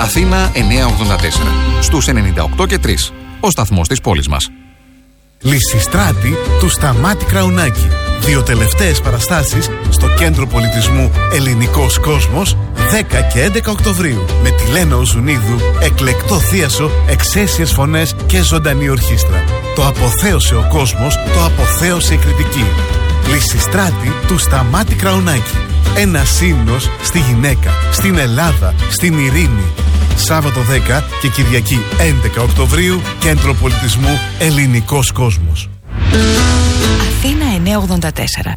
Αθήνα 984. Στους 98 και 3. Ο σταθμός της πόλης μας. Λυσιστράτη του Σταμάτη Κραουνάκη. 2 τελευταίες παραστάσεις στο Κέντρο Πολιτισμού Ελληνικός Κόσμος 10 και 11 Οκτωβρίου. Με τη Λένα Οζουνίδου, εκλεκτό θίασο, εξαίσιες φωνές και ζωντανή ορχήστρα. Το αποθέωσε ο κόσμος, το αποθέωσε η κριτική. Λυσιστράτη του Σταμάτη Κραουνάκη. Ένα ύμνος στη γυναίκα, στην Ελλάδα, στην ειρήνη. Σάββατο 10 και Κυριακή 11 Οκτωβρίου, Κέντρο Πολιτισμού Ελληνικός Κόσμος. Αθήνα 984.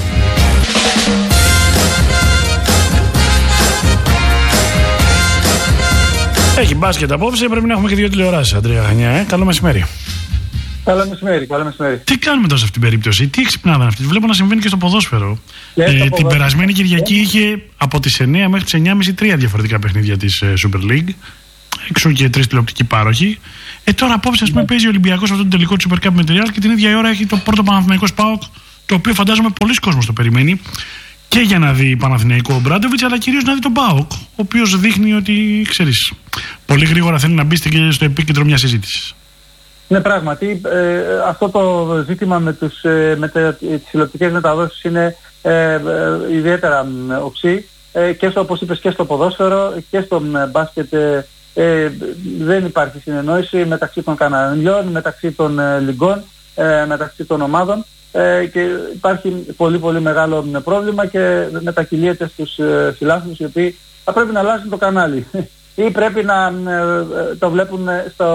Έχει μπάσκετ απόψε, πρέπει να έχουμε και 2 τηλεοράσεις, Αντρέα Χανιά. Καλό μεσημέρι. Καλό μεσημέρι, καλό μεσημέρι. Τι κάνουμε τώρα σε αυτή την περίπτωση, τι εξυπνάδα αυτή? Βλέπω να συμβαίνει και στο ποδόσφαιρο. Την περασμένη Κυριακή είχε από τις 9 μέχρι τις 9.30 3 διαφορετικά παιχνίδια της Super League. Έξω και 3 τηλεοπτικοί πάροχοι. Τώρα απόψε, ας πούμε, παίζει ο Ολυμπιακός αυτό το τελικό του Super Cup με τη Real και την ίδια ώρα έχει το πρώτο Παναθηναϊκός ΠΑΟΚ, το οποίο φαντάζομαι πολλοί κόσμος το περιμένει και για να δει Παναθηναϊκό Μπράντοβιτς, αλλά κυρίως να δει τον ΠΑΟΚ, ο οποίος δείχνει ότι, ξέρεις, πολύ γρήγορα θέλει να μπει στο επίκεντρο μιας συζήτησης. Ναι, πράγματι, αυτό το ζήτημα με τις τηλεοπτικές μεταδόσεις είναι ιδιαίτερα οξύ και στο, όπως είπες, και στο ποδόσφαιρο και στο μπάσκετ. Δεν υπάρχει συνεννόηση μεταξύ των καναλιών, μεταξύ των λιγκών, μεταξύ των ομάδων και υπάρχει πολύ πολύ μεγάλο πρόβλημα και μετακυλίεται στους φιλάθλους οι οποίοι θα πρέπει να αλλάξουν το κανάλι ή πρέπει να το βλέπουν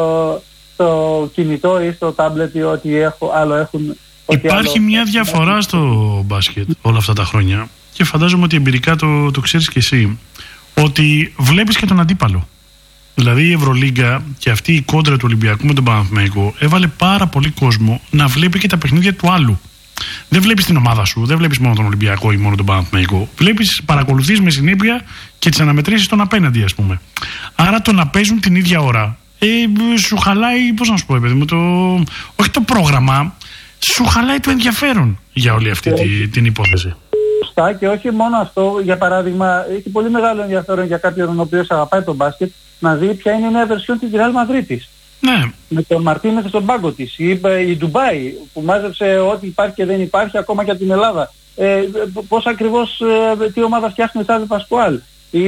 στο κινητό ή στο τάμπλετ ή ό,τι άλλο έχουν. Υπάρχει μια διαφορά στο μπάσκετ όλα αυτά τα χρόνια και φαντάζομαι ότι εμπειρικά το ξέρεις και εσύ, ότι βλέπεις και τον αντίπαλο. Δηλαδή η Ευρωλίγκα και αυτή η κόντρα του Ολυμπιακού με τον Παναθηναϊκό έβαλε πάρα πολύ κόσμο να βλέπει και τα παιχνίδια του άλλου. Δεν βλέπεις την ομάδα σου, δεν βλέπεις μόνο τον Ολυμπιακό ή μόνο τον Παναθηναϊκό. Παρακολουθείς με συνέπεια και τις αναμετρήσεις των απέναντι, ας πούμε. Άρα το να παίζουν την ίδια ώρα σου χαλάει, πώς να σου πω, παιδί μου, όχι το πρόγραμμα, σου χαλάει το ενδιαφέρον για όλη αυτή την υπόθεση. Και όχι μόνο αυτό, για παράδειγμα, έχει πολύ μεγάλο ενδιαφέρον για κάποιον ο οποίος αγαπάει τον μπάσκετ να δει ποια είναι η νέα βερσιόν της Real Μαδρίτης. Ναι. Με τον Μαρτίνεθ στον πάγκο της, η Ντουμπάι που μάζεψε ό,τι υπάρχει και δεν υπάρχει ακόμα και από την Ελλάδα. Πώς ακριβώς, τι ομάδα φτιάχνει η Στάδιο Πασκουάλ,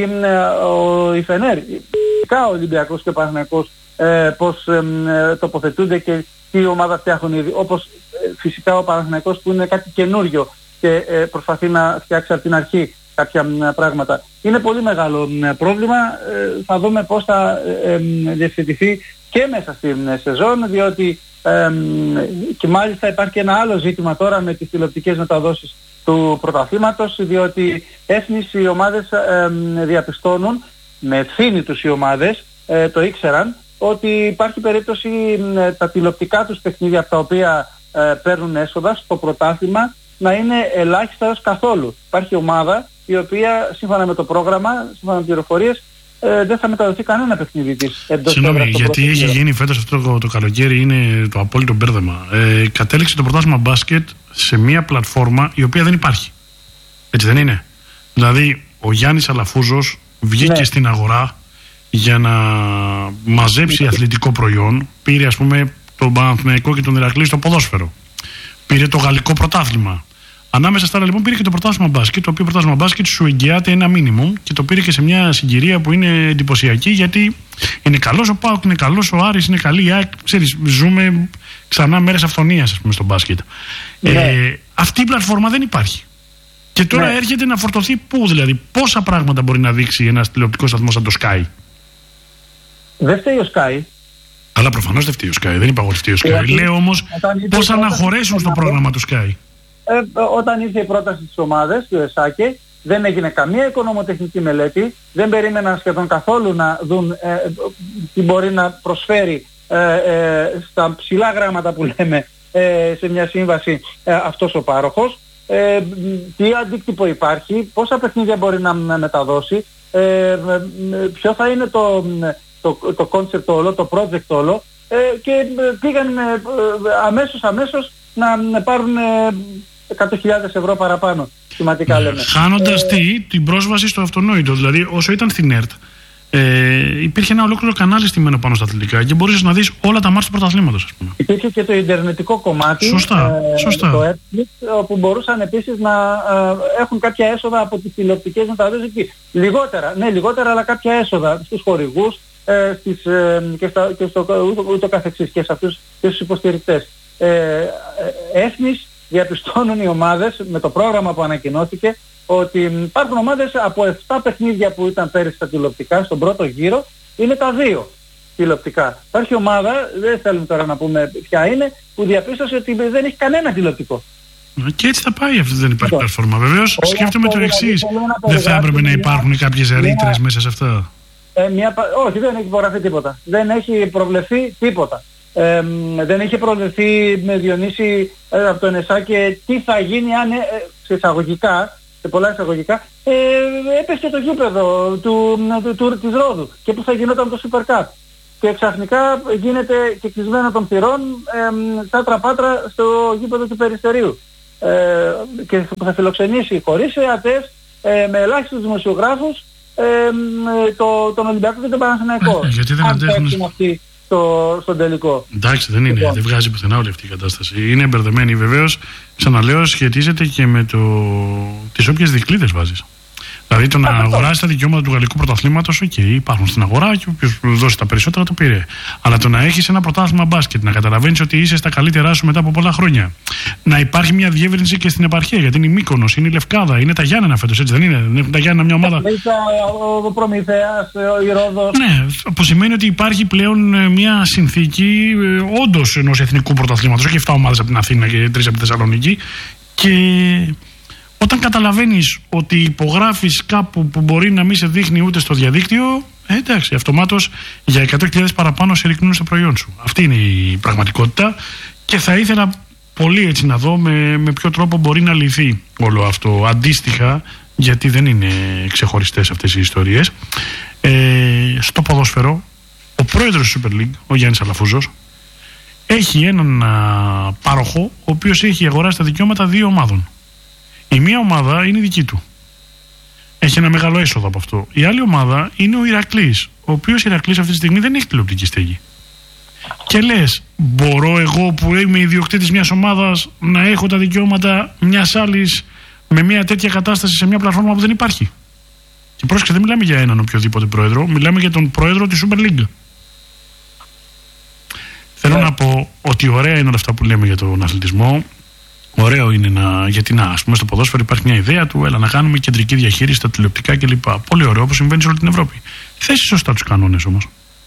η Φενέρ, ο Ολυμπιακός και ο Παναθηναϊκός, πώς τοποθετούνται και τι ομάδα φτιάχνουν ήδη. Όπως φυσικά ο Παναθηναϊκός που είναι κάτι καινούριο και προσπαθεί να φτιάξει από την αρχή κάποια πράγματα. Είναι πολύ μεγάλο πρόβλημα. Θα δούμε πώς θα διευθετηθεί και μέσα στην σεζόν, διότι και μάλιστα υπάρχει και ένα άλλο ζήτημα τώρα με τις τηλεοπτικές μεταδόσεις του πρωταθλήματος, διότι έθνης οι ομάδες διαπιστώνουν, με ευθύνη τους οι ομάδες, το ήξεραν, ότι υπάρχει περίπτωση τα τηλεοπτικά τους παιχνίδια από τα οποία παίρνουν έσοδα στο πρωτάθλημα να είναι ελάχιστα έως καθόλου. Υπάρχει ομάδα η οποία σύμφωνα με το πρόγραμμα, σύμφωνα με πληροφορίες, δεν θα μεταδοθεί κανένα παιχνίδι της. Συγγνώμη, γιατί έχει γίνει φέτος αυτό το καλοκαίρι, είναι το απόλυτο μπέρδεμα. Κατέληξε το πρωτάθλημα μπάσκετ σε μια πλατφόρμα η οποία δεν υπάρχει. Έτσι δεν είναι? Δηλαδή, ο Γιάννης Αλαφούζος βγήκε στην αγορά για να μαζέψει αθλητικό προϊόν. Πήρε, ας πούμε, τον Παναθηναϊκό και τον Ηρακλή στο ποδόσφαιρο. Πήρε το γαλλικό πρωτάθλημα. Ανάμεσα στα άλλα, λοιπόν, πήρε και το πρωτάθλημα μπάσκετ, το οποίο πρωτάθλημα μπάσκετ σου εγγυάται ένα μίνιμουμ και το πήρε και σε μια συγκυρία που είναι εντυπωσιακή, γιατί είναι καλός ο ΠΑΟΚ, είναι καλός ο Άρης, είναι καλή η ΑΕΚ. Ξέρεις, ζούμε ξανά μέρες αυθονίας, ας πούμε, στο μπάσκετ. Αυτή η πλατφόρμα δεν υπάρχει. Και τώρα έρχεται να φορτωθεί πού, δηλαδή, πόσα πράγματα μπορεί να δείξει ένας τηλεοπτικός σταθμός σαν το Sky? Δεν φταίει ο Sky. Αλλά προφανώς δεν φταίει ο Sky, δεν είπα εγώ φταίει ο Sky. Λέω όμως πώς αναχωρέσουν στο πρόγραμμα του Sky. Όταν ήρθε η πρόταση της ομάδας, του ΕΣΑΚΕ, δεν έγινε καμία οικονομοτεχνική μελέτη, δεν περίμεναν σχεδόν καθόλου να δουν τι μπορεί να προσφέρει στα ψηλά γράμματα που λέμε σε μια σύμβαση αυτός ο πάροχος, τι αντίκτυπο υπάρχει, πόσα παιχνίδια μπορεί να μεταδώσει, ποιο θα είναι το concept όλο, το project όλο, και πήγαν αμέσως να πάρουν 100.000 ευρώ παραπάνω, σημαντικά λέμε. Χάνοντας την πρόσβαση στο αυτονόητο. Δηλαδή, όσο ήταν στην ΕΡΤ, υπήρχε ένα ολόκληρο κανάλι στημένο πάνω στα αθλητικά και μπορείς να δεις όλα τα μάτς του πρωταθλήματος, ας πούμε. Υπήρχε και το ιντερνετικό κομμάτι, σωστά. το Netflix, όπου μπορούσαν επίσης να έχουν κάποια έσοδα από τις τηλεοπτικές μεταδόσεις εκεί. Λιγότερα, αλλά κάποια έσοδα στους χορηγούς και στο ούτω καθεξής και σε αυτούς και στους υποστηρικτές. Έθνης διαπιστώνουν οι ομάδες με το πρόγραμμα που ανακοινώθηκε ότι υπάρχουν ομάδες από 7 παιχνίδια που ήταν πέρυσι στα τηλεοπτικά στον πρώτο γύρο, είναι τα 2 τηλεοπτικά. Υπάρχει ομάδα, δεν θέλουμε τώρα να πούμε ποια είναι, που διαπίστωσε ότι δεν έχει κανένα τηλεοπτικό. Και έτσι θα πάει αυτή, δεν υπάρχει πλατφόρμα. Βεβαίως, σκέφτομαι το εξής. Δεν θα έπρεπε να υπάρχουν κάποιες ρήτρες μέσα σε αυτά? Όχι, δεν έχει υπογραφεί τίποτα. Δεν έχει προβλεφθεί τίποτα. Δεν είχε προβλεφθεί με Διονύση από το ΕΝΕΣΑ και τι θα γίνει αν σε πολλά εισαγωγικά έπεσε το γήπεδο της Ρόδου και που θα γινόταν το Super Cup. Και ξαφνικά γίνεται και κλεισμένο των θυρών στα τραπάτρα στο γήπεδο του Περιστερίου. Και που θα φιλοξενήσει χωρίς θεατές, με ελάχιστους δημοσιογράφους, τον Ολυμπιακό και τον Παναθηναϊκό. Γιατί δεν αντέχουν αυτοί στον τελικό? Εντάξει, δεν βγάζει πουθενά όλη αυτή η κατάσταση. Είναι μπερδεμένη βεβαίως. Ξαναλέω, σχετίζεται και με τις όποιες δικλείδες βάζεις. Δηλαδή το να αγοράσει τα δικαιώματα του γαλλικού πρωταθλήματος, υπάρχουν στην αγορά και όποιος δώσει τα περισσότερα το πήρε. Αλλά το να έχεις ένα πρωτάθλημα μπάσκετ, να καταλαβαίνεις ότι είσαι στα καλύτερά σου μετά από πολλά χρόνια. Να υπάρχει μια διεύρυνση και στην επαρχία, γιατί είναι η Μύκονος, είναι η Λευκάδα, είναι τα Γιάννενα φέτος, έτσι δεν είναι? Δεν έχουν τα Γιάννενα μια ομάδα? Ο Προμηθέας, η Ρόδος. Ναι, που σημαίνει ότι υπάρχει πλέον μια συνθήκη όντως ενός εθνικού πρωταθλήματος, όχι 7 ομάδες από την Αθήνα και 3 από τη Θεσσαλονίκη. Και όταν καταλαβαίνεις ότι υπογράφεις κάπου που μπορεί να μην σε δείχνει ούτε στο διαδίκτυο, εντάξει, αυτομάτως για 100.000 παραπάνω σε ρυκνούν στο προϊόν σου. Αυτή είναι η πραγματικότητα και θα ήθελα πολύ έτσι να δω με ποιο τρόπο μπορεί να λυθεί όλο αυτό αντίστοιχα, γιατί δεν είναι ξεχωριστές αυτές οι ιστορίες. Στο ποδόσφαιρο, ο πρόεδρος της Super League, ο Γιάννης Αλαφούζος, έχει έναν πάροχο, ο οποίος έχει αγοράσει τα δικαιώματα 2 ομάδων. Η μία ομάδα είναι δική του. Έχει ένα μεγάλο έσοδο από αυτό. Η άλλη ομάδα είναι ο Ηρακλής, ο οποίος Ηρακλής αυτή τη στιγμή δεν έχει τηλεοπτική στέγη. Και λες, μπορώ εγώ που είμαι ιδιοκτήτης μιας ομάδας να έχω τα δικαιώματα μιας άλλης με μια τέτοια κατάσταση σε μια πλατφόρμα που δεν υπάρχει? Και πρόσεξε, δεν μιλάμε για έναν οποιοδήποτε πρόεδρο, μιλάμε για τον πρόεδρο της Super League. Θέλω να πω ότι ωραία είναι όλα αυτά που λέμε για τον αθλητισμό. Ωραίο είναι γιατί ας πούμε στο ποδόσφαιρο υπάρχει μια ιδέα του, έλα να κάνουμε κεντρική διαχείριση στα τηλεοπτικά κλπ. Πολύ ωραίο, όπως συμβαίνει σε όλη την Ευρώπη. Θέσει σωστά τους κανόνες όμως.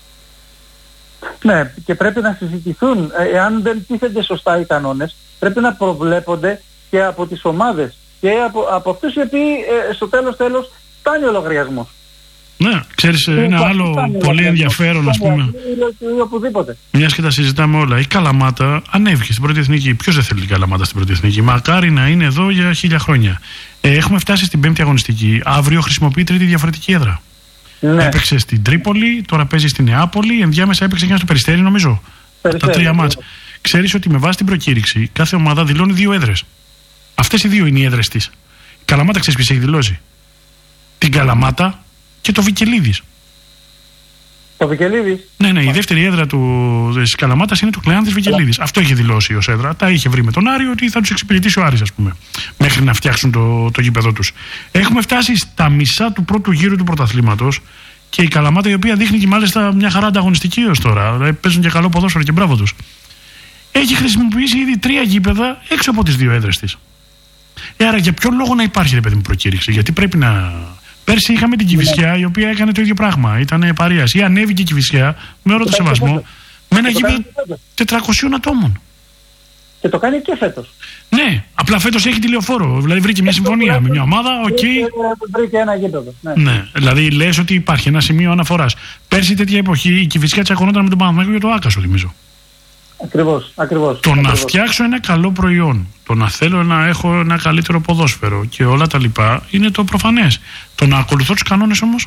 Ναι, και πρέπει να συζητηθούν. Εάν δεν τίθενται σωστά οι κανόνες, πρέπει να προβλέπονται και από τις ομάδες και από αυτούς οι οποίοι στο τέλος φτάνει ο λογαριασμός. Ναι, ξέρεις ένα άλλο πολύ ενδιαφέρον, ας πούμε. Μιας και τα συζητάμε όλα. Η Καλαμάτα ανέβηκε στην πρώτη εθνική. Ποιος δεν θέλει την Καλαμάτα στην πρώτη εθνική? Μακάρι να είναι εδώ για 1000 χρόνια. Έχουμε φτάσει στην 5η αγωνιστική. Αύριο χρησιμοποιεί τρίτη διαφορετική έδρα. Ναι. Έπαιξε στην Τρίπολη, τώρα παίζει στη Νεάπολη. Ενδιάμεσα έπαιξε και στο Περιστέρι, νομίζω. Τα 3 μάτς. Ξέρεις ότι με βάση την προκήρυξη κάθε ομάδα δηλώνει 2 έδρες. Αυτές οι 2 είναι οι έδρες της. Η Καλαμάτα, ξέρεις ποιος έχει δηλώσει? Την Καλαμάτα και το Βικελίδης. Το Βικελίδης? Ναι, η δεύτερη έδρα της Καλαμάτας είναι του Κλεάνθης Βικελίδης. Αυτό είχε δηλώσει ως έδρα. Τα είχε βρει με τον Άριο ότι θα τους εξυπηρετήσει ο Άρης, ας πούμε, μέχρι να φτιάξουν το γήπεδο τους. Έχουμε φτάσει στα μισά του πρώτου γύρου του πρωταθλήματος και η Καλαμάτα, η οποία δείχνει και μάλιστα μια χαρά ανταγωνιστική ως τώρα, δηλαδή παίζουν και καλό ποδόσφαιρο και μπράβο τους, έχει χρησιμοποιήσει ήδη 3 γήπεδα έξω από τις 2 έδρες της. Άρα για ποιο λόγο να υπάρχει, ρε παιδί μου, προκήρυξη? Γιατί πρέπει να. Πέρσι είχαμε την Κηφισιά, η οποία έκανε το ίδιο πράγμα. Ήταν παρείας. Ή ανέβηκε η Κηφισιά, με όλο το σεβασμό, με ένα γήπεδο 400 ατόμων. Και το κάνει και φέτος. Ναι, απλά φέτος έχει τηλεοφόρο. Δηλαδή βρήκε μια συμφωνία με μια ομάδα. Βρήκε ένα γήπεδο. Ναι, δηλαδή λες ότι υπάρχει ένα σημείο αναφοράς. Πέρσι τέτοια εποχή η Κηφισιά τσακωνόταν με τον Παναθηναϊκό για το Άκασο, θυμίζω. Ακριβώς. Το να φτιάξω ένα καλό προϊόν, το να θέλω να έχω ένα καλύτερο ποδόσφαιρο και όλα τα λοιπά είναι το προφανές. Το να ακολουθώ τους κανόνες όμως.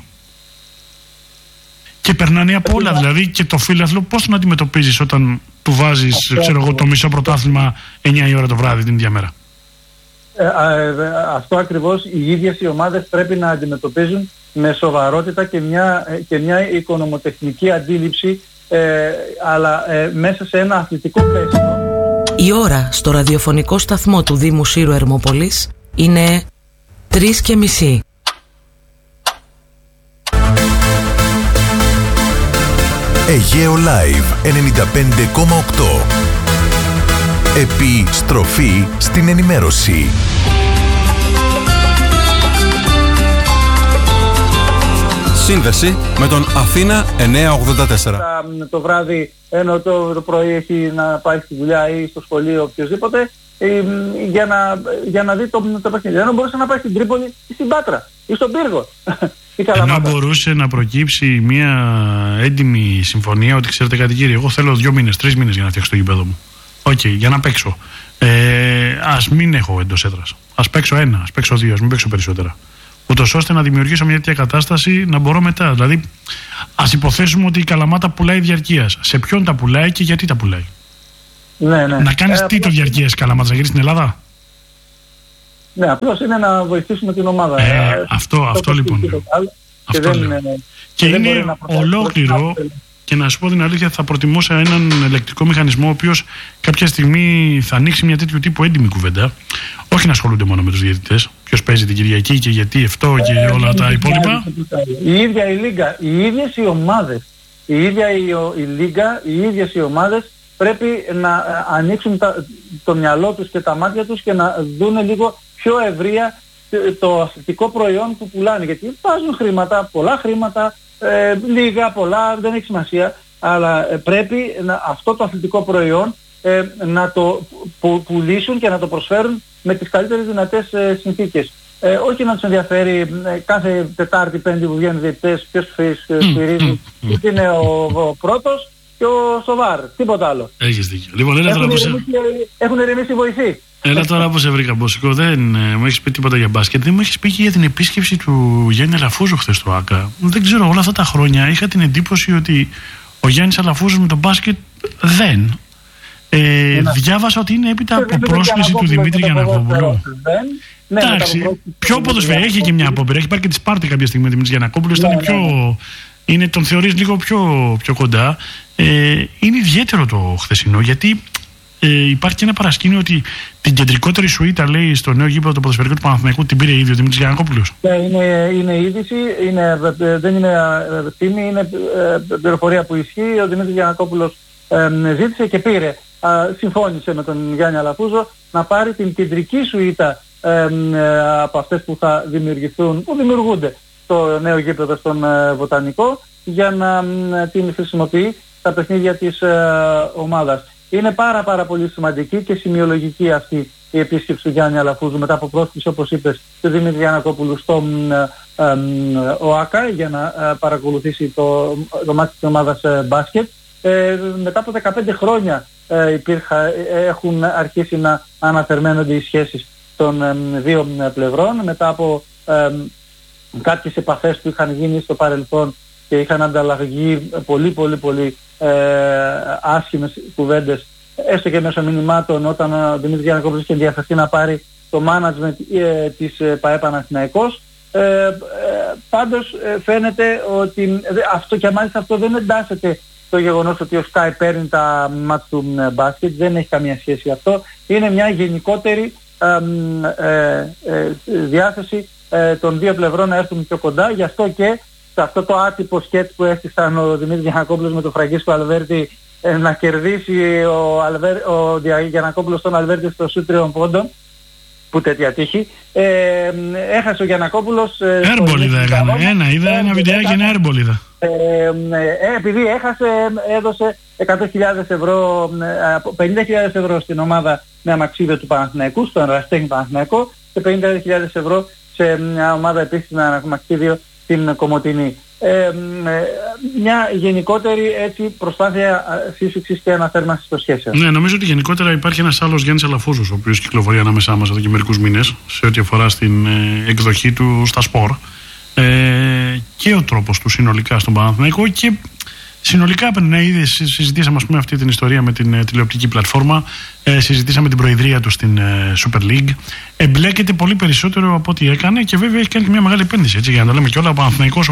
Και περνάνε από όλα, δηλαδή και το φίλαθλο πώς τον αντιμετωπίζεις όταν του βάζεις, το μισό πρωτάθλημα 9 η ώρα το βράδυ την ίδια μέρα? Αυτό ακριβώς οι ίδιες οι ομάδες πρέπει να αντιμετωπίζουν με σοβαρότητα και μια οικονομοτεχνική αντίληψη, αλλά μέσα σε ένα αθλητικό πλαίσιο. Η ώρα στο ραδιοφωνικό σταθμό του Δήμου Σύρου Ερμόπολης είναι 3:30. Αιγαίο Live 95,8. Επιστροφή στην ενημέρωση. Σύνδεση με τον Αθήνα 984. Το βράδυ, ενώ το πρωί έχει να πάει στη δουλειά ή στο σχολείο οποιοδήποτε, για να δει το παιχνίδι. Ενώ μπορούσε να πάει στην Τρίπολη ή στην Πάτρα ή στον Πύργο. Ενώ μπορούσε να προκύψει μια έντιμη συμφωνία ότι ξέρετε κάτι κύριε, εγώ θέλω 2 μήνες, 3 μήνες για να φτιάξω το γήπεδο μου. Οκ, για να παίξω. Ας μην έχω εντός έδρας. Ας παίξω 1, ας παίξω 2, ας μην παίξω περισσότερα. Ούτως ώστε να δημιουργήσω μια τέτοια κατάσταση να μπορώ μετά. Δηλαδή, ας υποθέσουμε ότι η Καλαμάτα πουλάει διαρκείας. Σε ποιον τα πουλάει και γιατί τα πουλάει. Ναι. Να κάνεις τι το διαρκείας Καλαμάτας, να γυρίσει στην Ελλάδα. Ναι, απλώς είναι να βοηθήσουμε την ομάδα. Αυτό λοιπόν. Και είναι ολόκληρο. Και να σου πω την αλήθεια, θα προτιμούσα έναν ελεκτρικό μηχανισμό ο οποίος κάποια στιγμή θα ανοίξει μια τέτοιου τύπου έντιμη κουβέντα. Όχι να ασχολούνται μόνο με τους διαιτητές. Ποιος παίζει την Κυριακή και γιατί αυτό και όλα τα υπόλοιπα. Η ίδια η Λίγκα, οι ίδιες οι ομάδες, η ίδια η Λίγκα, οι ίδιες οι ομάδες πρέπει να ανοίξουν το μυαλό τους και τα μάτια τους και να δουν λίγο πιο ευρεία το αθλητικό προϊόν που πουλάνε. Γιατί βάζουν χρήματα, πολλά χρήματα, λίγα, πολλά, δεν έχει σημασία, αλλά πρέπει αυτό το αθλητικό προϊόν να το πουλήσουν και να το προσφέρουν με τις καλύτερες δυνατές συνθήκες. Όχι να τους ενδιαφέρει κάθε Τετάρτη, Πέμπτη που βγαίνουν διαιτητές ποιος σφυρίζει, είτε είναι ο πρώτος και ο Σοβάρ, τίποτα άλλο. Έχεις δίκιο. Λοιπόν, έχουν ηρεμήσει οι βοηθοί. Έλα τώρα που σε βρήκα, Μποσικό. Δεν μου έχεις πει τίποτα για μπάσκετ. Δεν μου έχεις πει και για την επίσκεψη του Γιάννη Αλαφούζου χθες στο ΆΚΑ. Δεν ξέρω, όλα αυτά τα χρόνια είχα την εντύπωση ότι ο Γιάννης Αλαφούζος με τον μπάσκετ δεν. Διάβασα ότι είναι έπειτα από πρόσκληση του Δημήτρη Γιαννακόπουλου. Εντάξει, πιο ποδοσφαιρικό. Έχει και μια απόπειρα. Έχει πάρει και τη Σπάρτη κάποια στιγμή με Δημήτρη Γιαννακόπουλου. Τον θεωρείς λίγο πιο κοντά. Είναι ιδιαίτερο το χθεσινό γιατί. Υπάρχει και ένα παρασκήνιο ότι την κεντρικότερη σουίτα, λέει, στο νέο γήπεδο του ποδοσφαιρικού του Παναθηναϊκού την πήρε ήδη ο Δημήτρης Γιαννακόπουλος. Είναι είδηση, δεν είναι φήμη, είναι πληροφορία που ισχύει. Ο Δημήτρης Γιαννακόπουλος ζήτησε και πήρε, συμφώνησε με τον Γιάννη Αλαφούζο να πάρει την κεντρική σουίτα από αυτές που θα δημιουργηθούν, που δημιουργούνται στο νέο γήπεδο στον Βοτανικό, για να την χρησιμοποιεί στα παιχνίδια της ομάδας. Είναι πάρα πολύ σημαντική και σημειολογική αυτή η επίσκεψη του Γιάννη Αλαφούζου μετά από πρόσκληση, όπως είπες, του Δημήτρη Γιαννακόπουλου στον ΟΑΚΑ για να παρακολουθήσει το μάτι της ομάδας μπάσκετ. Μετά από 15 χρόνια έχουν αρχίσει να αναθερμαίνονται οι σχέσεις των δύο πλευρών, μετά από κάποιες επαφές που είχαν γίνει στο παρελθόν και είχαν ανταλλαγεί πολύ άσχημες κουβέντες, έστω και μέσω μηνυμάτων, όταν ο Δημήτρης Γιαννακόπουλος είχε ενδιαφερθεί να πάρει το management της ΠΑΕ Παναθηναϊκός. Πάντως φαίνεται ότι αυτό, και μάλιστα αυτό δεν εντάσσεται το γεγονός ότι ο Sky παίρνει τα μάτς του μπάσκετ, δεν έχει καμία σχέση αυτό. Είναι μια γενικότερη διάθεση των δύο πλευρών να έρθουν πιο κοντά. Γι' αυτό και σε αυτό το άτυπο σκέτς που έστησαν ο Δημήτρης Γιαννακόπουλος με τον Φραγκίσκο Αλβέρτη, να κερδίσει ο Γιαννακόπουλος τον Αλβέρτη στο σουτ 3 πόντων, που τέτοια τύχη, έχασε ο Γιαννακόπουλος. Έρμπολιδα έκανε. Είδα ένα βιντεάκι, ένα έρμπολιδα. Επειδή έχασε, έδωσε 100.000 ευρώ, 50.000 ευρώ στην ομάδα με αμαξίδιο του Παναθηναϊκού, στον Εραστέχνη Παναθηναϊκό, και 50.000 ευρώ σε μια ομάδα επίσης με αμαξίδιο στην Κομοτηνή. Μια γενικότερη έτσι προσπάθεια σύσφυξης και αναθέρμανσης των σχέσεων. Ναι, νομίζω ότι γενικότερα υπάρχει ένας άλλος Γιάννης Αλαφούζος, ο οποίος κυκλοφορεί ανάμεσά μας εδώ και μερικούς μήνες, σε ό,τι αφορά στην εκδοχή του στα σπορ, και ο τρόπος του συνολικά στον Παναθηναϊκό και Συνολικά, ήδη συζητήσαμε, ας πούμε, αυτή την ιστορία με την τηλεοπτική πλατφόρμα. Συζητήσαμε την προεδρία του στην Super League. Εμπλέκεται πολύ περισσότερο από ό,τι έκανε και βέβαια έχει κάνει και μια μεγάλη επένδυση. Έτσι, για να τα λέμε κιόλα, ο Παναθηναϊκός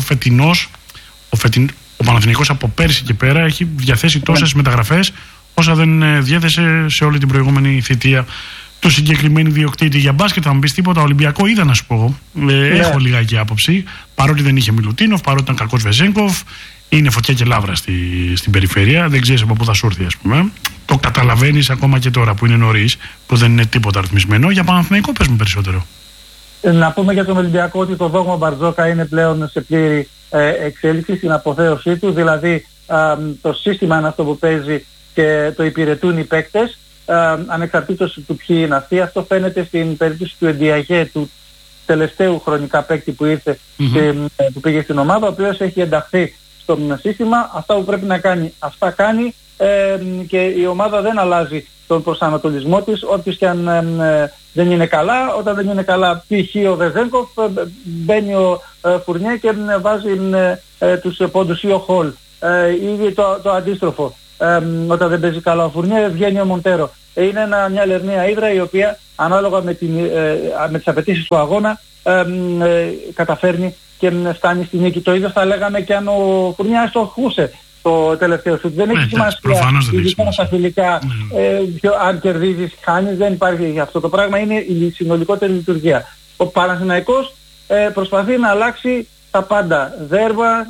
ο Παναθηναϊκός από πέρσι και πέρα έχει διαθέσει τόσες μεταγραφές όσα δεν διέθεσε σε όλη την προηγούμενη θητεία του συγκεκριμένου διοκτήτη. Για μπάσκετ θα μου πεις τίποτα. Ολυμπιακό είδα να σου πω. Έχω λιγάκι άποψη. Παρότι δεν είχε Μιλουτίνοφ, παρότι ήταν κακός Βεζέγκοφ. Είναι φωτιά και λάβρα στην περιφέρεια. Δεν ξέρεις από πού θα σου έρθει, ας πούμε. Το καταλαβαίνεις ακόμα και τώρα που είναι νωρίς, που δεν είναι τίποτα ρυθμισμένο. Για Παναθηναϊκό πες μου περισσότερο. Να πούμε για τον Ολυμπιακό ότι το δόγμα Μπαρτζόκα είναι πλέον σε πλήρη εξέλιξη στην αποθέωσή του. Δηλαδή το σύστημα είναι αυτό που παίζει και το υπηρετούν οι παίκτες, ανεξαρτήτως του ποιοι είναι αυτοί. Αυτό φαίνεται στην περίπτωση του Εντιαγέ, του τελευταίου χρονικά παίκτη που ήρθε που πήγε στην ομάδα, ο οποίος έχει ενταχθεί στο σύστημα. Αυτά που πρέπει να κάνει, αυτά κάνει, και η ομάδα δεν αλλάζει τον προσανατολισμό της, όποιος και αν δεν είναι καλά. Όταν δεν είναι καλά, π.χ. ο Βεζέγκοφ, μπαίνει ο Φουρνιέ και βάζει τους πόντους, ή ο Χολ. Ήδη το αντίστροφο. Όταν δεν παίζει καλά ο Φουρνιέ, βγαίνει ο Μοντέρο. Είναι μια λερναία ύδρα η οποία ανάλογα με τις απαιτήσεις του αγώνα καταφέρνει και φτάνει στη νίκη. Το ίδιο θα λέγαμε και αν ο Φουρνιάς το χούσε το τελευταίο σουτ. Δεν έχει σημασία, ειδικά στα φιλικά, αν κερδίζεις, χάνεις, δεν υπάρχει αυτό το πράγμα. Είναι η συνολικότερη λειτουργία. Ο Παναθηναϊκός προσπαθεί να αλλάξει τα πάντα. Δέρμα,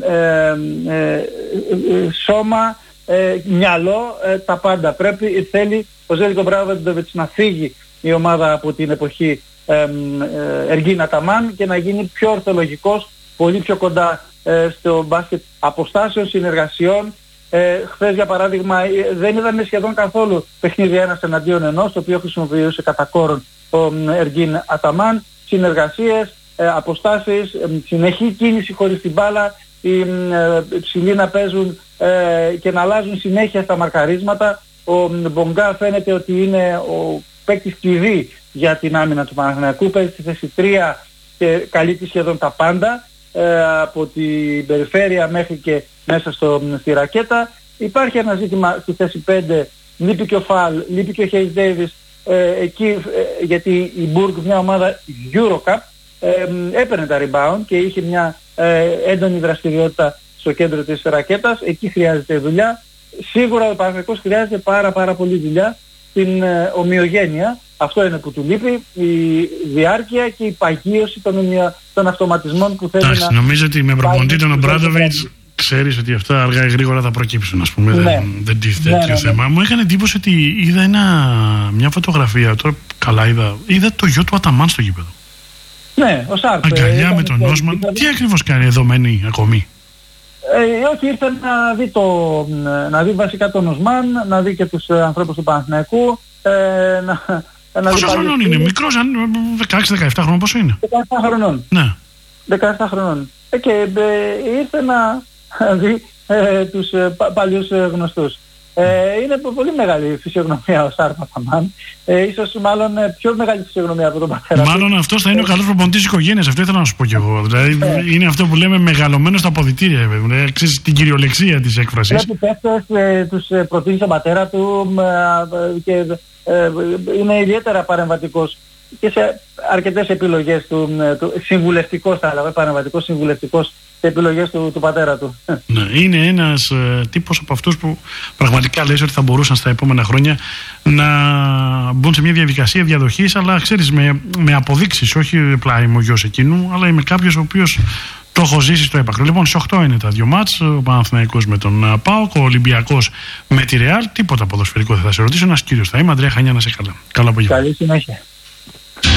σώμα, μυαλό, τα πάντα. Θέλει ο Ζέλικο Μπράντοβιτς να φύγει η ομάδα από την εποχή Εργίν Αταμάν και να γίνει πιο ορθολογικός, πολύ πιο κοντά στο μπάσκετ αποστάσεων, συνεργασιών. Χθες για παράδειγμα δεν είδαμε σχεδόν καθόλου παιχνίδι ένας εναντίον ενός, το οποίο χρησιμοποιούσε κατά κόρον ο Εργίν Αταμάν. Συνεργασίες, αποστάσεις, συνεχή κίνηση χωρίς την μπάλα, οι ψηλοί να παίζουν και να αλλάζουν συνέχεια στα μαρκαρίσματα. Ο Μπογκά φαίνεται ότι είναι ο παίκτης κλειδί για την άμυνα του Παναθηναϊκού. Παίζει στη θέση 3 και καλύπτει σχεδόν τα πάντα, από την περιφέρεια μέχρι και μέσα στη ρακέτα. Υπάρχει ένα ζήτημα στη θέση 5, λείπει και ο Φαλ, λείπει και ο Χέις Ντέιβις εκεί, γιατί η Μπουργκ, μια ομάδα Eurocup, έπαιρνε τα rebound και είχε μια έντονη δραστηριότητα στο κέντρο της ρακέτας. Εκεί χρειάζεται δουλειά. Σίγουρα ο Παναθηναϊκός χρειάζεται πάρα πολύ δουλειά στην ομοιογένεια. Αυτό είναι που του λείπει, η διάρκεια και η παγίωση των αυτοματισμών που θέλει να... Νομίζω ότι με προπονητή τον Ομπράντοβιτς ξέρεις ότι αυτά αργά ή γρήγορα θα προκύψουν, ας πούμε. Δεν τίθεται τέτοιο θέμα. Μου έκανε εντύπωση ότι είδα μια φωτογραφία, τώρα καλά είδα το γιο του Αταμάν στο γήπεδο. Ναι, ο Σάρπ. Αγκαλιά με τον Όσμαν. Τι ακριβώς κάνει εδώ, μένει ακόμη? Όχι, ήρθε να δει βασικά τον Οσμάν, να δει και τους ανθρώπους του Παναθηναϊκού. Πόσο χρονών είναι? Μικρός, 16-17 χρόνων πόσο είναι? 17 χρονών. Ναι. 17 χρονών. Και ήρθε να δει τους παλιούς γνωστούς. Είναι πολύ μεγάλη φυσιογνωμία ο Σάρπ Αταμάν. Ίσως μάλλον πιο μεγάλη φυσιογνωμία από τον πατέρα. Μάλλον αυτός θα είναι ο καλός προπονητής της οικογένειας. Αυτό ήθελα να σου πω κι εγώ. Δηλαδή είναι αυτό που λέμε μεγαλωμένο στα αποδυτήρια. Ξέρεις την κυριολεξία της έκφρασης. Πρέπει παίχτες τους προτείνει στον πατέρα του και είναι ιδιαίτερα παρεμβατικός και σε αρκετές επιλογές του συμβουλευτικός, θα έλεγα, παρεμβατικός συμβουλευτικός σε επιλογές του πατέρα του. Ναι, είναι ένας τύπος από αυτούς που πραγματικά λες ότι θα μπορούσαν στα επόμενα χρόνια να μπουν σε μια διαδικασία διαδοχής, αλλά ξέρεις με αποδείξεις, όχι απλά είμαι ο γιος εκείνου, αλλά είμαι κάποιος ο οποίος το έχω ζήσει στο έπακρο. Λοιπόν, σε 8 είναι τα δύο μάτς, ο Παναθηναϊκός με τον ΠΑΟΚ, ο Ολυμπιακός με τη Ρεάλ. Τίποτα ποδοσφαιρικό δεν θα σε ρωτήσω, ένας κύριος θα είμαι. Αντρέα Χανιά, να σε καλά. Καλό απόγευμα. Καλή συνέχεια.